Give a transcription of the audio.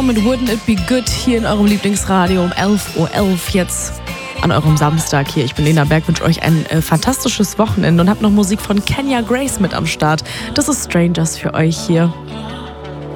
Song mit Wouldn't It Be Good hier in eurem Lieblingsradio um 11:11 Uhr jetzt an eurem Samstag hier. Ich bin Lena Berg, wünsche euch ein fantastisches Wochenende und habe noch Musik von Kenya Grace mit am Start. Das ist Strangers für euch hier.